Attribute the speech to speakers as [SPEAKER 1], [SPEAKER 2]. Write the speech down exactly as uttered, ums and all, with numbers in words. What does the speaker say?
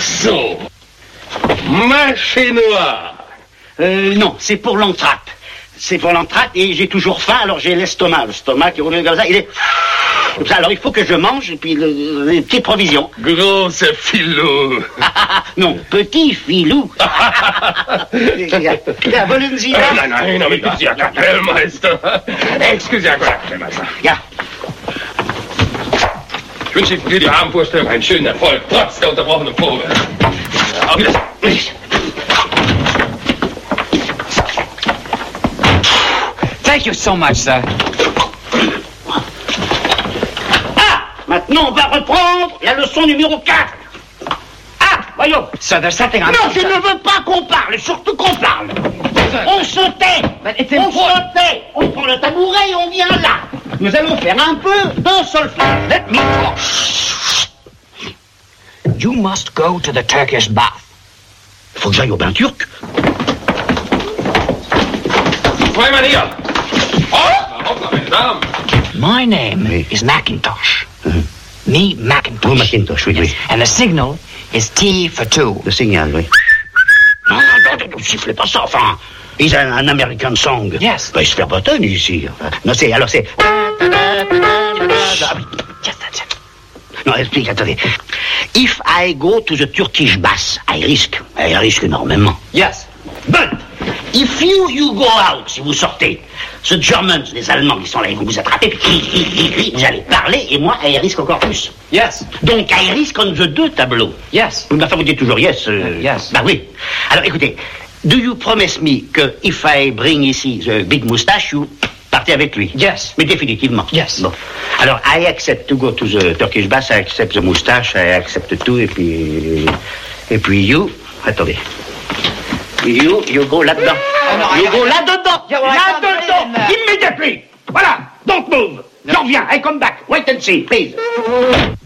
[SPEAKER 1] morceau. Mâché noir.
[SPEAKER 2] Euh, non, c'est pour l'entracte. C'est pour l'entracte et j'ai toujours faim, alors j'ai l'estomac. L'estomac qui roule comme ça, il est... Comme ça, alors il faut que je mange, et puis le, les petites provisions.
[SPEAKER 1] Grosse filou.
[SPEAKER 2] Non, petit filou. Ja, wollen Sie das?
[SPEAKER 1] Nein, nein, aber ich bin ja Kapellmeister. Excusez ancora, Kapellmeister.
[SPEAKER 2] Ja.
[SPEAKER 1] Ich wünsche Ihnen für die Abendvorstellung einen schönen Erfolg, trotz der unterbrochenen Probe. Auf Wiedersehen.
[SPEAKER 3] Thank you so much, sir.
[SPEAKER 2] Ah, maintenant on va reprendre la leçon numéro quatre. Ah, voyons.
[SPEAKER 3] Sir, there's something I'm...
[SPEAKER 2] Non, je ne veux pas qu'on parle, surtout qu'on parle.
[SPEAKER 3] Sir.
[SPEAKER 2] On se tait.
[SPEAKER 3] But it's
[SPEAKER 2] On
[SPEAKER 3] important.
[SPEAKER 2] se tait. On prend le tabouret et on vient là. Nous allons faire un peu de solfège. Let me talk.
[SPEAKER 3] You must go to the Turkish bath.
[SPEAKER 2] Faut que j'aille au bain turc.
[SPEAKER 1] Zweimal hier. Oh, hoppla, meine Damen.
[SPEAKER 3] My name
[SPEAKER 2] Oui.
[SPEAKER 3] is Macintosh.
[SPEAKER 2] Mhm.
[SPEAKER 3] Me Macintosh.
[SPEAKER 2] Oh, Macintosh, oui, oui.
[SPEAKER 3] And the signal is T for two.
[SPEAKER 2] Le signal, oui. Non, non, non, ne sifflez pas ça, enfin. He's an, an American song.
[SPEAKER 3] Yes.
[SPEAKER 2] Bah, il se fait button ici. Non, c'est, alors c'est...
[SPEAKER 3] Yes, that's it.
[SPEAKER 2] Non, explique, attendez. If I go to the Turkish bath, I risk. I risk énormément.
[SPEAKER 3] Yes.
[SPEAKER 2] But, if you, you go out, si vous sortez, the Germans, les Allemands, ils sont là, ils vont vous attraper, puis cri, cri, cri, cri, vous allez parler, et moi, I risk encore plus.
[SPEAKER 3] Yes.
[SPEAKER 2] Donc, I risk on the deux tableaux.
[SPEAKER 3] Yes.
[SPEAKER 2] Oui, mais enfin, vous dites toujours yes. Euh,
[SPEAKER 3] Uh, yes.
[SPEAKER 2] Bah oui. Alors, écoutez, do you promise me que if I bring ici the big moustache, you partez avec lui?
[SPEAKER 3] Yes.
[SPEAKER 2] Mais définitivement.
[SPEAKER 3] Yes.
[SPEAKER 2] Bon. Alors, I accept to go to the Turkish bath, I accept the moustache, I accept tout, et puis... Et puis you... Attendez. You, you go là-dedans.
[SPEAKER 3] Oh, no, I-
[SPEAKER 2] you go là-dedans.
[SPEAKER 3] Yeah, well, I can't fit in
[SPEAKER 2] Là-dedans.
[SPEAKER 3] there.
[SPEAKER 2] Immediately. Voilà. Don't move.
[SPEAKER 3] No.
[SPEAKER 2] Je reviens. I come back. Wait and see, please.